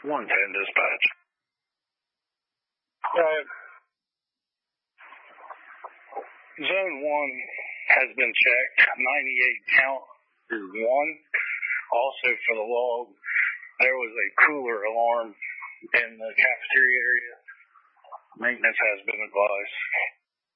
110 dispatch. Zone 1 has been checked. 98 count is 1. Also for the log, there was a cooler alarm in the cafeteria area. Maintenance has been advised.